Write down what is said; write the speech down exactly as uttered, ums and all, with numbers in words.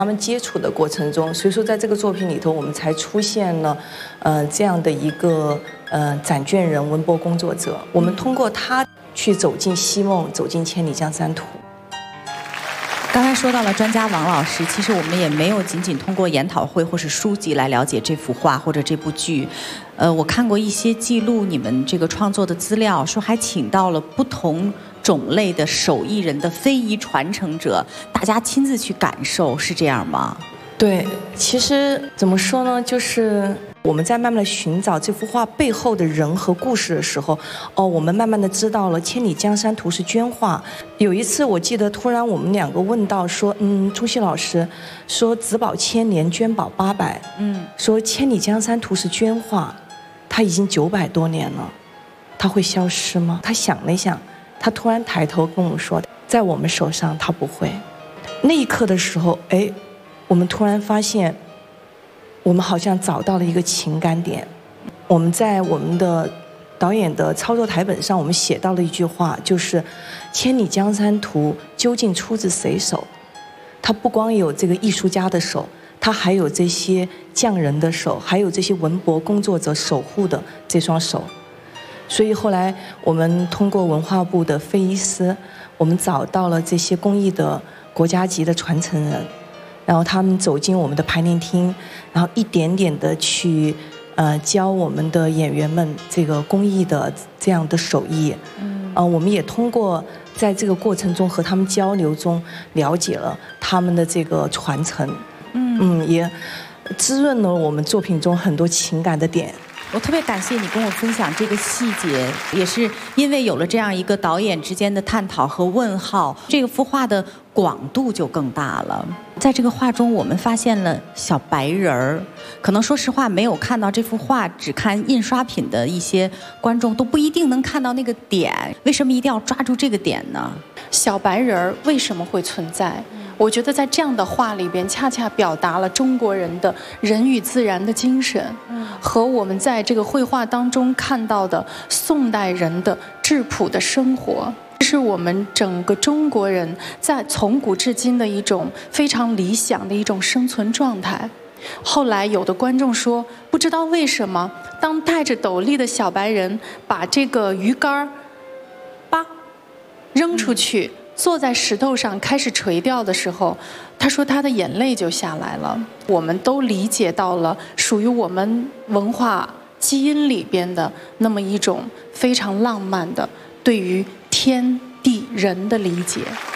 他们接触的过程中，所以说在这个作品里头，我们才出现了，呃，这样的一个呃展卷人、文博工作者。我们通过他去走进西梦，走进千里江山图。 刚才说到了专家王老师，其实我们也没有仅仅通过研讨会或是书籍来了解这幅画或者这部剧。呃，我看过一些记录你们这个创作的资料，说还请到了不同种类的手艺人的非遗传承者，大家亲自去感受，是这样吗？ 对，其实怎么说呢，就是我们在慢慢的寻找这幅画背后的人和故事的时候，哦，我们慢慢的知道了《千里江山图》是绢画。有一次我记得突然我们两个问到说，嗯，朱熹老师说子宝千年，绢宝八百，嗯，说《千里江山图》是绢画，它已经九百多年了，它会消失吗？他想了一想，他突然抬头跟我说，在我们手上它不会。那一刻的时候，哎，我们突然发现，我们好像找到了一个情感点。我们在我们的导演的操作台本上，我们写到了一句话，就是“千里江山图究竟出自谁手？”它不光有这个艺术家的手，它还有这些匠人的手，还有这些文博工作者守护的这双手。所以后来我们通过文化部的非遗司，我们找到了这些工艺的国家级的传承人。然后他们走进我们的排练厅，然后一点点的去，呃，教我们的演员们这个工艺的这样的手艺。嗯，呃，我们也通过在这个过程中和他们交流中，了解了他们的这个传承。嗯嗯，也滋润了我们作品中很多情感的点。 我特别感谢你跟我分享这个细节，也是因为有了这样一个导演之间的探讨和问号，这个幅画的广度就更大了。在这个画中，我们发现了小白人儿，可能说实话，没有看到这幅画，只看印刷品的一些观众都不一定能看到那个点。为什么一定要抓住这个点呢？ 小白人儿为什么会存在？我觉得在这样的画里边，恰恰表达了中国人的人与自然的精神，和我们在这个绘画当中看到的宋代人的质朴的生活，这是我们整个中国人在从古至今的一种非常理想的一种生存状态。后来有的观众说，不知道为什么，当戴着斗笠的小白人把这个鱼竿叭扔出去，坐在石头上开始垂钓的时候，他说他的眼泪就下来了。我们都理解到了属于我们文化基因里边的那么一种非常浪漫的对于天地人的理解。